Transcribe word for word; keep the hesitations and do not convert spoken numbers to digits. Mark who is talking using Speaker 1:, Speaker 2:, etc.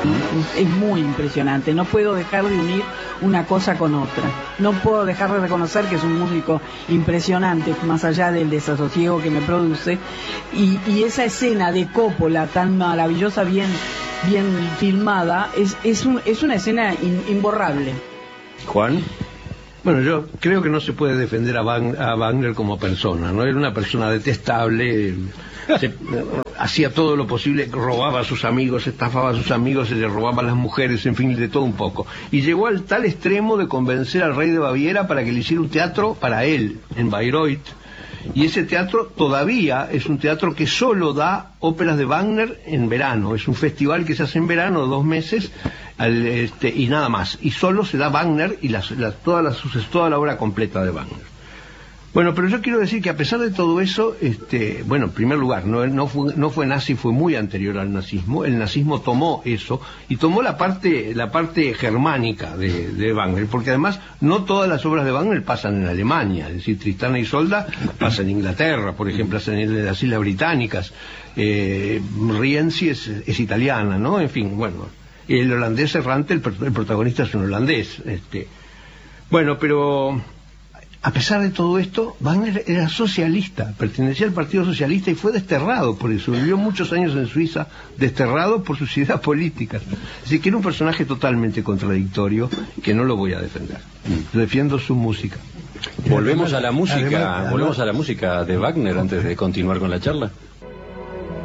Speaker 1: Es, es muy impresionante. No puedo dejar de unir una cosa con otra. No puedo dejar de reconocer que es un músico impresionante, más allá del desasosiego que me produce. Y, y esa escena de Coppola tan maravillosa, bien, bien filmada, es, es, un, es una escena in, imborrable.
Speaker 2: Juan.
Speaker 3: Bueno, yo creo que no se puede defender a, Van, a Wagner como persona, ¿no? Era una persona detestable, se, hacía todo lo posible, robaba a sus amigos, estafaba a sus amigos, se le robaba a las mujeres, en fin, de todo un poco. Y llegó al tal extremo de convencer al rey de Baviera para que le hiciera un teatro para él, en Bayreuth. Y ese teatro todavía es un teatro que solo da óperas de Wagner en verano. Es un festival que se hace en verano, dos meses, al, este, y nada más. Y solo se da Wagner y las, las, toda, la, toda la obra completa de Wagner. Bueno, pero yo quiero decir que a pesar de todo eso, este, bueno, en primer lugar, no, no, fue, no fue nazi, fue muy anterior al nazismo. El nazismo tomó eso y tomó la parte, la parte germánica de, de Wagner, porque además no todas las obras de Wagner pasan en Alemania, es decir, Tristana y Isolda pasa en Inglaterra, por ejemplo, pasan en las Islas Británicas, eh, Rienzi es, es italiana, ¿no? En fin, bueno, el holandés errante, el, el protagonista es un holandés, este, bueno, pero a pesar de todo esto, Wagner era socialista, pertenecía al Partido Socialista y fue desterrado por eso. Vivió muchos años en Suiza, desterrado por sus ideas políticas. Así que era un personaje totalmente contradictorio, que no lo voy a defender. Defiendo su música.
Speaker 2: Volvemos a la música,
Speaker 4: además,
Speaker 2: volvemos a la música de Wagner antes de continuar con la charla.